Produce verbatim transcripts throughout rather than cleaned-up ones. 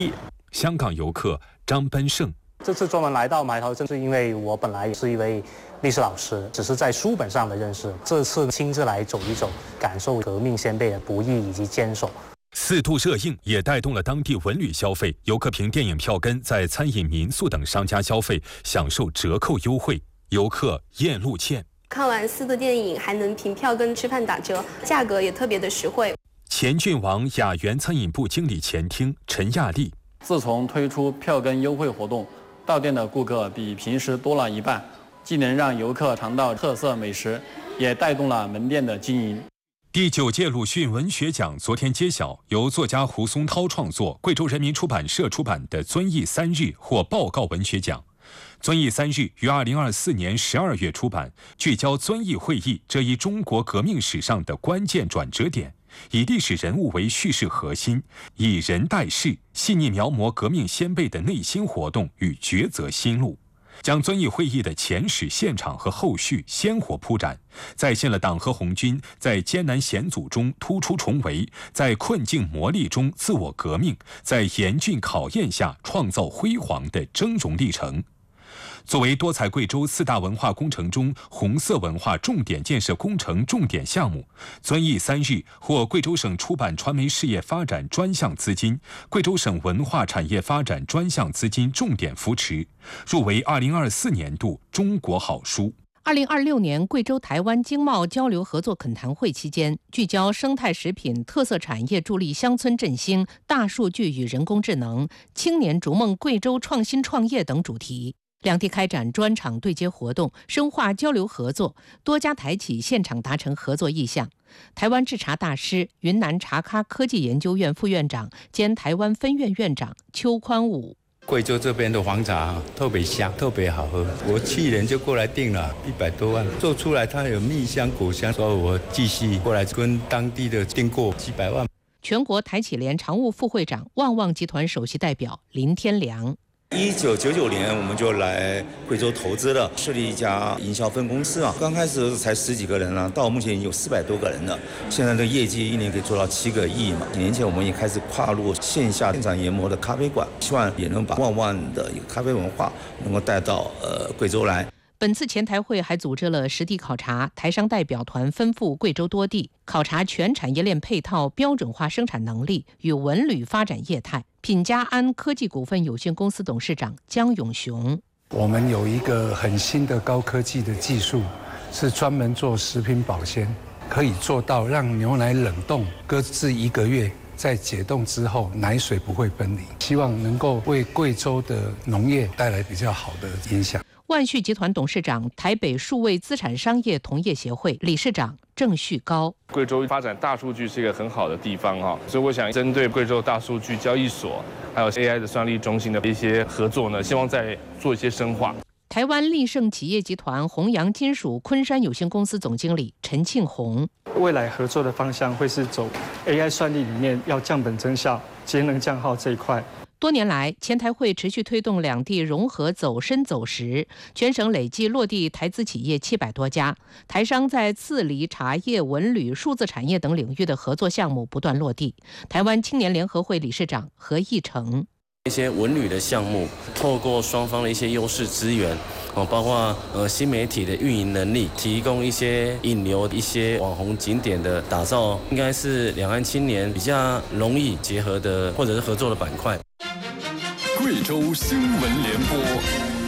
香港游客张奔胜。 这次专门来到埋头，正是因为我本来也是一位历史老师，只是在书本上的认识。这次亲自来走一走，感受革命先辈的不易以及坚守。 四度热映也带动了当地文旅消费，游客凭电影票根在餐饮、民宿等商家消费，享受折扣优惠。游客燕路倩看完四度电影还能凭票根吃饭打折，价格也特别的实惠。 前郡王雅园餐饮部经理钱厅陈亚丽， 自从推出票根优惠活动，到店的顾客比平时多了一半，既能让游客尝到特色美食，也带动了门店的经营。 第九届鲁迅文学奖昨天揭晓，由作家胡松涛创作、贵州人民出版社出版的《遵义三日》获报告文学奖。《遵义三日》于二零二四年十二月出版，聚焦遵义会议这一中国革命史上的关键转折点，以历史人物为叙事核心，以人代事，细腻描摹革命先辈的内心活动与抉择心路。将遵义会议的前史现场和后续鲜活铺展，再现了党和红军在艰难险阻中突出重围，在困境磨砺中自我革命，在严峻考验下创造辉煌的峥嵘历程。作为多彩贵州四大文化工程中红色文化重点建设工程重点项目，遵义三日获贵州省出版传媒事业发展专项资金、贵州省文化产业发展专项资金重点扶持，入围二零二四年度中国好书。 二零二六年贵州台湾经贸交流合作恳谈会期间，聚焦生态食品特色产业助力乡村振兴、大数据与人工智能、青年逐梦贵州创新创业等主题。两地开展专场对接活动，深化交流合作，多家台企现场达成合作意向。台湾制茶大师、云南茶咖科技研究院副院长兼台湾分院院长邱宽武。 贵州这边的黄茶特别香，特别好喝。我去年就过来订了一百多万，做出来它有蜜香、果香，所以我继续过来跟当地的订购几百万。 全国台企联常务副会长、旺旺集团首席代表林天良。 一九九九年我们就来贵州投资了，设立一家营销分公司啊。刚开始才十几个人了，到目前已经有四百多个人了。现在的业绩一年可以做到七个亿嘛。几年前我们也开始跨入线下现场研磨的咖啡馆，希望也能把旺旺的一个咖啡文化能够带到呃贵州来。 本次前台会还组织了实地考察，台商代表团奔赴贵州多地，考察全产业链配套标准化生产能力与文旅发展业态。品家安科技股份有限公司董事长江永雄： 我们有一个很新的高科技的技术，是专门做食品保鲜，可以做到让牛奶冷冻搁置一个月，在解冻之后奶水不会分离，希望能够为贵州的农业带来比较好的影响。 万旭集团董事长、台北数位资产商业同业协会理事长郑旭高： 贵州发展大数据是一个很好的地方哈，所以我想针对贵州大数据交易所还有 A I 的算力中心的一些合作呢，希望再做一些深化。 台湾立盛企业集团弘扬金属昆山有限公司总经理陈庆红： 未来合作的方向会是走 A I 算力里面要降本增效、节能降耗这一块。 多年来，前台会持续推动两地融合走深走实，全省累计落地台资企业七百多家，台商在次梨、茶叶、文旅、数字产业等领域的合作项目不断落地。台湾青年联合会理事长何义成： 一些文旅的项目，透过双方的一些优势资源，哦，包括呃新媒体的运营能力，提供一些引流、一些网红景点的打造，应该是两岸青年比较容易结合的或者是合作的板块。 贵州新闻联播。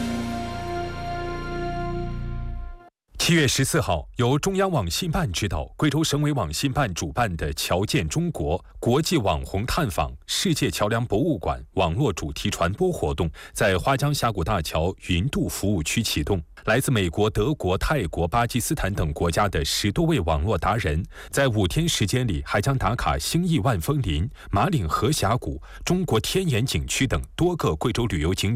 七月十四号，由中央网信办指导，贵州省委网信办主办的“侨建中国”国际网红探访世界桥梁博物馆网络主题传播活动在花江峡谷大桥云渡服务区启动。来自美国、德国、泰国、巴基斯坦等国家的十多位网络达人，在五天时间里还将打卡兴义万峰林、马岭河峡谷、中国天眼景区等多个贵州旅游景点。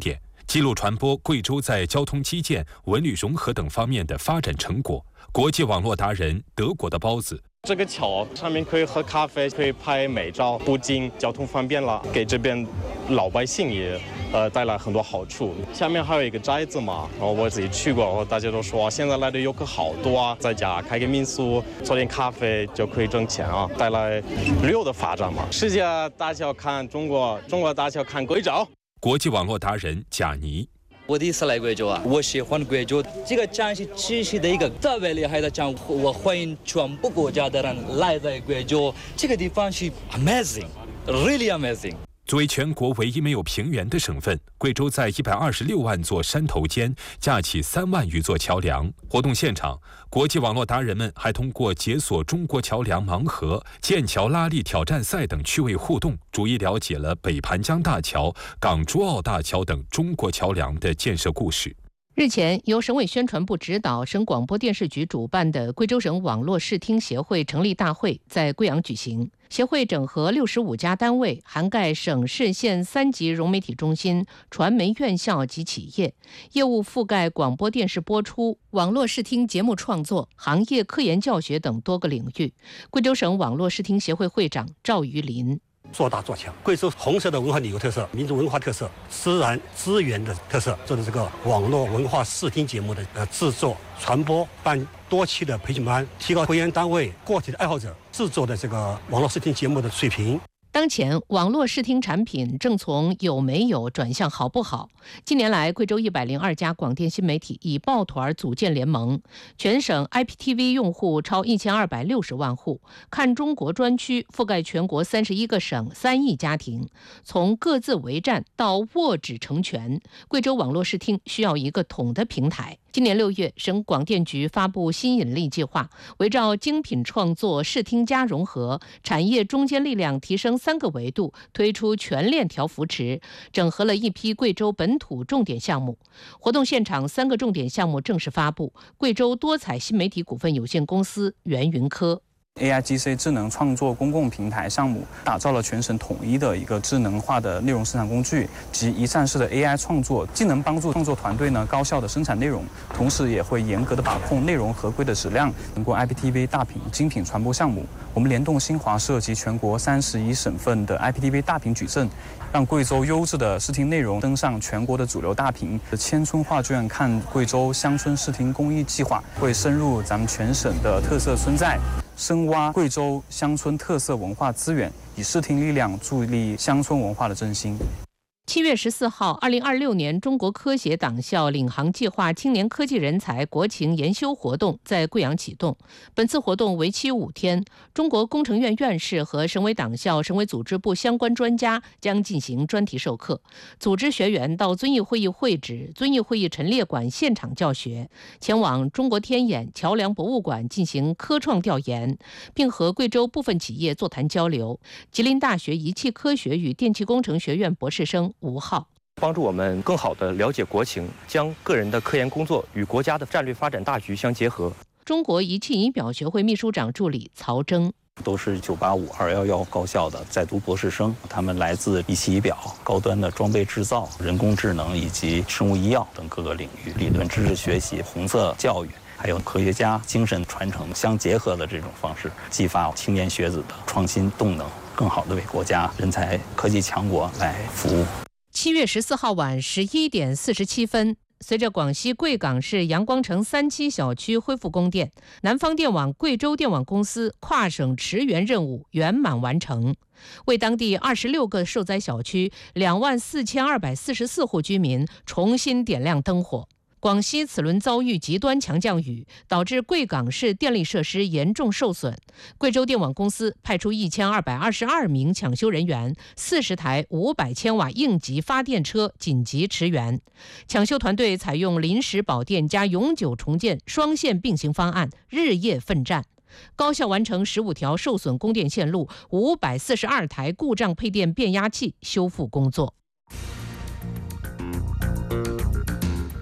记录传播贵州在交通基建、文旅融合等方面的发展成果。国际网络达人德国的包子。 这个桥上面可以喝咖啡，可以拍美照，不仅交通方便了，给这边老百姓也呃带来很多好处。下面还有一个寨子嘛，然后我自己去过，然后大家都说现在来的游客好多啊，在家开个民宿，做点咖啡就可以挣钱啊，带来旅游的发展嘛。世界大小看中国，中国大小看贵州。 国际网络达人贾尼。 我第一次来贵州啊，我喜欢贵州，这个江是气息的一个特别厉害的江，我欢迎全部国家的人来在贵州，这个地方是 amazing，really amazing。 作为全国唯一没有平原的省份，贵州在一百二十六万座山头间架起三万余座桥梁。活动现场，国际网络达人们还通过解锁中国桥梁盲盒、建桥拉力挑战赛等趣味互动，逐一了解了北盘江大桥、港珠澳大桥等中国桥梁的建设故事。 日前，由省委宣传部指导、省广播电视局主办的贵州省网络视听协会成立大会在贵阳举行。协会整合六十五家单位，涵盖省市县三级融媒体中心、传媒院校及企业，业务覆盖广播电视播出、网络视听节目创作、行业科研教学等多个领域。贵州省网络视听协会会长赵于林。 做大做强，贵州红色的文化旅游特色、民族文化特色、自然资源的特色，做的这个网络文化视听节目的呃制作、传播，办多期的培训班，提高会员单位、个体的爱好者制作的这个网络视听节目的水平。 当前，网络视听产品正从有没有转向好不好。近年来，贵州一百零二家广电新媒体以抱团组建联盟，全省 I P T V 用户超一千二百六十万户，看中国专区覆盖全国三十一个省三亿家庭。从各自为战到握指成拳，贵州网络视听需要一个统的平台。今年六月，省广电局发布新引力计划，围绕精品创作、视听加融合、产业中坚力量提升三个维度，推出全链条扶持，整合了一批贵州本土重点项目。活动现场，三个重点项目正式发布：贵州多彩新媒体股份有限公司、源云科。 A I G C 智能创作公共平台项目打造了全省统一的一个智能化的内容生产工具及一站式的 A I 创作，既能帮助创作团队呢高效的生产内容，同时也会严格的把控内容合规的质量。通过 I P T V 大屏精品传播项目，我们联动新华社及全国三十一省份的 I P T V 大屏矩阵，让贵州优质的视听内容登上全国的主流大屏。千村画卷看贵州乡村视听公益计划会深入咱们全省的特色村寨，深挖贵州乡村特色文化资源，以视听力量助力乡村文化的振兴。 七月十四号，二零二六年中国科协党校领航计划青年科技人才国情研修活动在贵阳启动。本次活动为期五天，中国工程院院士和省委党校、省委组织部相关专家将进行专题授课，组织学员到遵义会议会址、遵义会议陈列馆现场教学，前往中国天眼桥梁博物馆进行科创调研，并和贵州部分企业座谈交流。吉林大学仪器科学与电气工程学院博士生吴浩， 帮助我们更好地了解国情，将个人的科研工作与国家的战略发展大局相结合。 中国仪器仪表学会秘书长助理曹征， 都是九八五、二一一高校的在读博士生，他们来自仪器仪表、高端的装备制造、人工智能以及生物医药等各个领域，理论知识学习、红色教育，还有科学家精神传承相结合的这种方式，激发青年学子的创新动能，更好地为国家人才科技强国来服务。 七月十四号晚十一点四十七分，随着广西贵港市阳光城三期小区恢复供电，南方电网贵州电网公司跨省驰援任务圆满完成，为当地二十六个受灾小区两万四千二百四十四户居民重新点亮灯火。广西此轮遭遇极端强降雨，导致贵港市电力设施严重受损。贵州电网公司派出一千二百二十二名抢修人员，四十台五百千瓦应急发电车紧急驰援。抢修团队采用临时保电加永久重建双线并行方案，日夜奋战，高效完成十五条受损供电线路、五百四十二台故障配电变压器修复工作。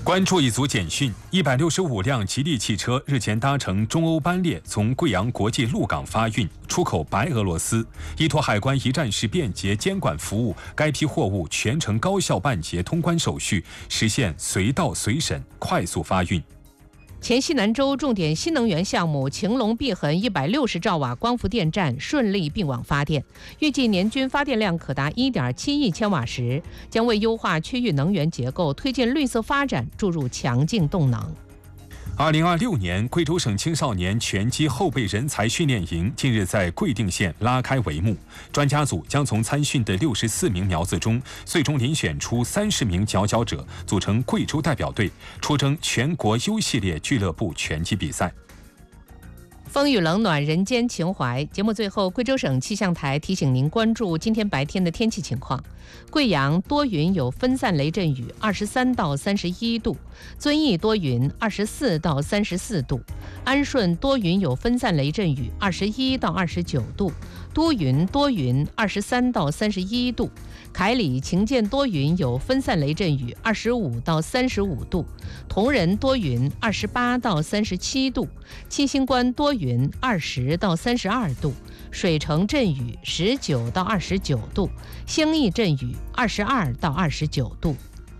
关注一组简讯：一百六十五辆吉利汽车日前搭乘中欧班列从贵阳国际陆港发运，出口白俄罗斯。依托海关一站式便捷监管服务，该批货物全程高效办结通关手续，实现随到随审、快速发运。 黔西南州重点新能源项目晴隆碧恒一百六十兆瓦光伏电站顺利并网发电，预计年均发电量可达 一点七亿千瓦时，将为优化区域能源结构、推进绿色发展注入强劲动能。 二零二六年贵州省青少年拳击后备人才训练营近日在贵定县拉开帷幕，专家组将从参训的六十四名苗子中，最终遴选出三十名佼佼者，组成贵州代表队，出征全国 U 系列俱乐部拳击比赛。 风雨冷暖人间情怀。节目最后，贵州省气象台提醒您关注今天白天的天气情况。贵阳多云有分散雷阵雨，二十三到三十一度；遵义多云，二十四到三十四度；安顺多云有分散雷阵雨，二十一到二十九度；都匀多云，二十三到三十一度；凯里晴间多云有分散雷阵雨，二十五到三十五度；铜仁多云，二十八到三十七度；七星关多云，二十到三十二度；水城阵雨，十九到二十九度；兴义阵雨，二十二到二十九度。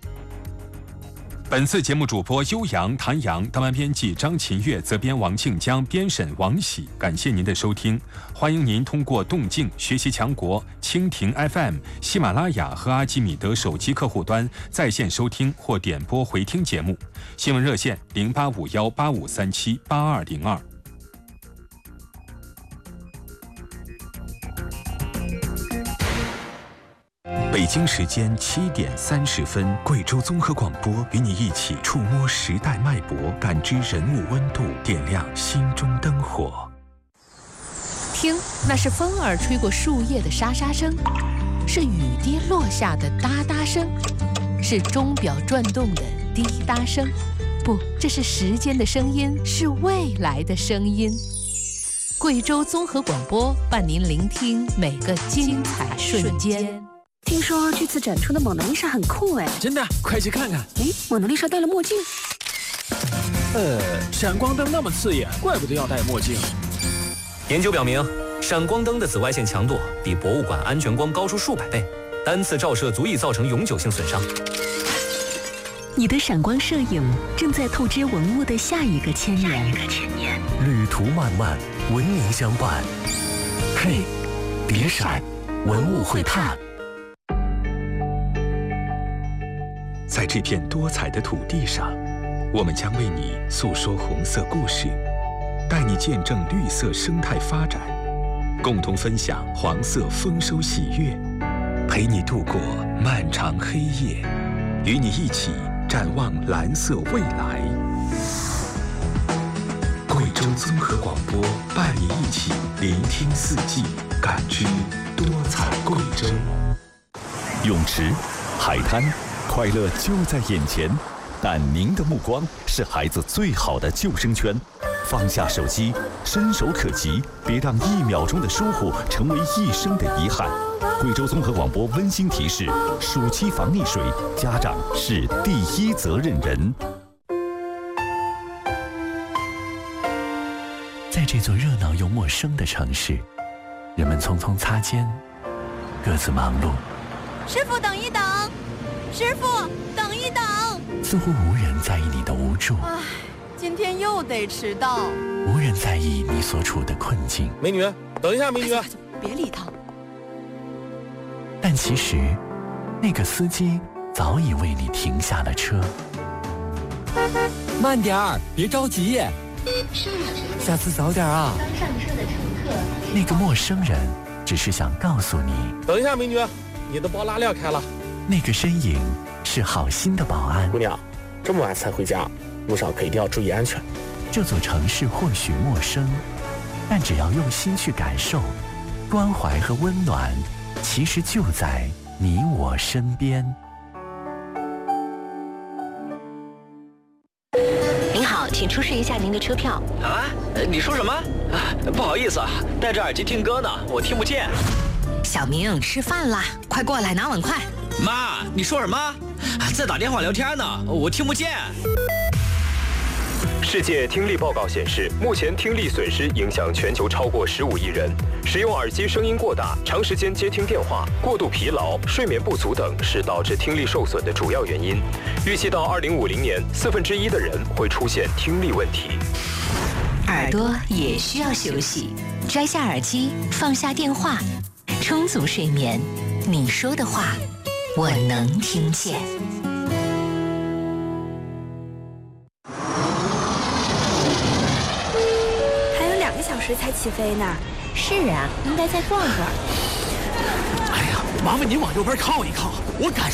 本次节目主播悠扬、谭阳，当晚编辑张琴月，责编王庆江，编审王喜。感谢您的收听，欢迎您通过动静学习强国、蜻蜓 F M、喜马拉雅和阿基米德手机客户端在线收听或点播回听节目。新闻热线零八五幺八五三七八二零二。北京时间七点三十分，贵州综合广播与你一起触摸时代脉搏，感知人物温度，点亮心中灯火。 听，那是风儿吹过树叶的沙沙声，是雨滴落下的哒哒声，是钟表转动的滴答声。不，这是时间的声音，是未来的声音。贵州综合广播伴您聆听每个精彩瞬间。 听说这次展出的蒙娜丽莎很酷哎！ 真的，快去看看！ 哎，蒙娜丽莎戴了墨镜。 呃，闪光灯那么刺眼，怪不得要戴墨镜。 研究表明，闪光灯的紫外线强度比博物馆安全光高出数百倍，单次照射足以造成永久性损伤。 你的闪光摄影正在透支文物的下一个千年。 旅途漫漫，文明相伴。嘿，别闪，文物会怕。 在这片多彩的土地上，我们将为你诉说红色故事，带你见证绿色生态发展，共同分享黄色丰收喜悦，陪你度过漫长黑夜，与你一起展望蓝色未来。贵州综合广播伴你一起聆听四季，感知多彩贵州。 泳池、海滩，快乐就在眼前，但您的目光是孩子最好的救生圈。放下手机，伸手可及，别让一秒钟的疏忽成为一生的遗憾。贵州综合广播温馨提示：暑期防溺水，家长是第一责任人。 在这座热闹又陌生的城市，人们匆匆擦肩，各自忙碌。 师傅，等一等！师傅，等一等！ 似乎无人在意你的无助， 唉，今天又得迟到。 无人在意你所处的困境。 美女，等一下，美女， 别理他。 但其实，那个司机早已为你停下了车。 慢点儿，别着急。下次早点啊。 刚上车的乘客。那个陌生人只是想告诉你， 等一下，美女，你的包拉链开了。 那个身影是好心的保安。 姑娘，这么晚才回家，路上可一定要注意安全。 这座城市或许陌生，但只要用心去感受，关怀和温暖其实就在你我身边。 您好，请出示一下您的车票。 啊？你说什么？啊，不好意思啊，戴着耳机听歌呢，我听不见。 小明，吃饭啦，快过来拿碗筷。 妈，你说什么？ 在打电话聊天呢，我听不见。 世界听力报告显示，目前听力损失影响全球超过十五亿人。使用耳机声音过大、长时间接听电话、过度疲劳、睡眠不足等是导致听力受损的主要原因。预计到二零五零年，四分之一的人会出现听力问题。 耳朵也需要休息，摘下耳机，放下电话，充足睡眠。你说的话，我能听见。 时才起飞呢。 是啊，应该再逛会儿。 哎呀，麻烦您往右边靠一靠，我赶